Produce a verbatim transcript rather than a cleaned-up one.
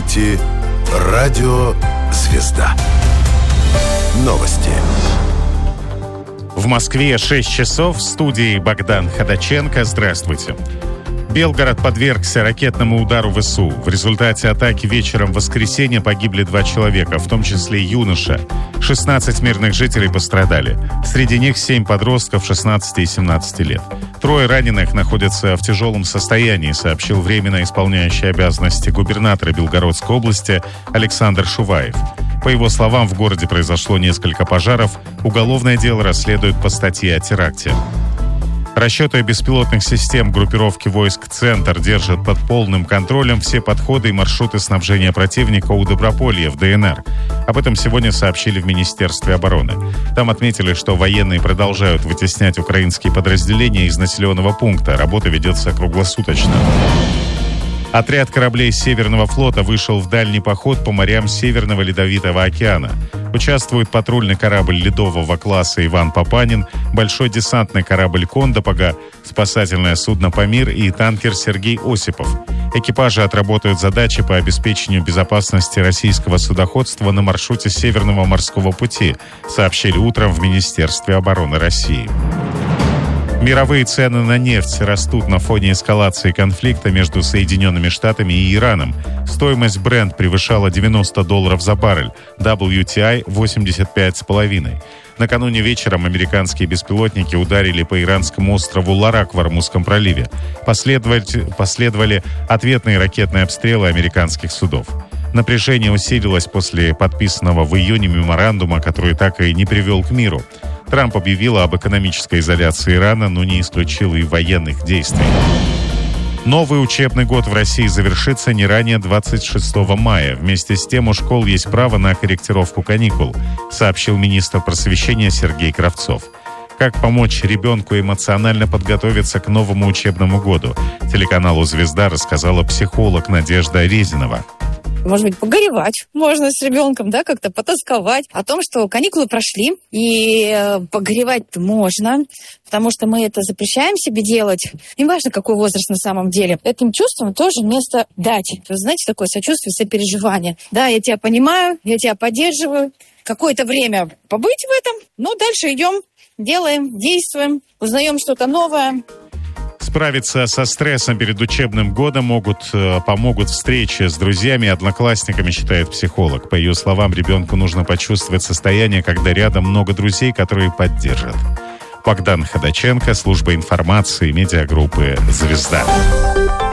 слушаете радио «Звезда». Новости. В Москве шесть часов. В студии Богдан Ходаченко. Здравствуйте. Белгород подвергся ракетному удару ВСУ. В результате атаки вечером в воскресенье погибли два человека, в том числе юноша. шестнадцать мирных жителей пострадали. Среди них семь подростков шестнадцати и семнадцати лет. Трое раненых находятся в тяжелом состоянии, сообщил временно исполняющий обязанности губернатора Белгородской области Александр Шуваев. По его словам, в городе произошло несколько пожаров. Уголовное дело расследуют по статье о теракте. Расчеты беспилотных систем группировки войск «Центр» держат под полным контролем все подходы и маршруты снабжения противника у Доброполья в ДНР. Об этом сегодня сообщили в Министерстве обороны. Там отметили, что военные продолжают вытеснять украинские подразделения из населенного пункта. Работа ведется круглосуточно. Отряд кораблей Северного флота вышел в дальний поход по морям Северного Ледовитого океана. Участвует патрульный корабль ледового класса «Иван Папанин», большой десантный корабль «Кондопога», спасательное судно «Памир» и танкер «Сергей Осипов». Экипажи отработают задачи по обеспечению безопасности российского судоходства на маршруте Северного морского пути, сообщили утром в Министерстве обороны России. Мировые цены на нефть растут на фоне эскалации конфликта между Соединенными Штатами и Ираном. Стоимость Brent превышала девяносто долларов за баррель, дабл ю ти ай – восемьдесят пять с половиной. Накануне вечером американские беспилотники ударили по иранскому острову Ларак в Ормузском проливе. Последовали, последовали ответные ракетные обстрелы американских судов. Напряжение усилилось после подписанного в июне меморандума, который так и не привел к миру. Трамп объявил об экономической изоляции Ирана, но не исключил и военных действий. Новый учебный год в России завершится не ранее двадцать шестого мая. Вместе с тем у школ есть право на корректировку каникул, сообщил министр просвещения Сергей Кравцов. Как помочь ребенку эмоционально подготовиться к новому учебному году? Телеканалу «Звезда» рассказала психолог Надежда Резинова. Может быть, погоревать можно с ребенком, да, как-то потасковать о том, что каникулы прошли, и погоревать можно, потому что мы это запрещаем себе делать. Не важно, какой возраст на самом деле. Этим чувствам тоже место дать. Вы знаете, такое сочувствие, сопереживание. Да, я тебя понимаю, я тебя поддерживаю. Какое-то время побыть в этом, но дальше идем, делаем, действуем, узнаем что-то новое. Справиться со стрессом перед учебным годом могут, э, помогут встречи с друзьями и одноклассниками, считает психолог. По ее словам, ребенку нужно почувствовать состояние, когда рядом много друзей, которые поддержат. Богдан Ходаченко, служба информации, медиагруппы «Звезда».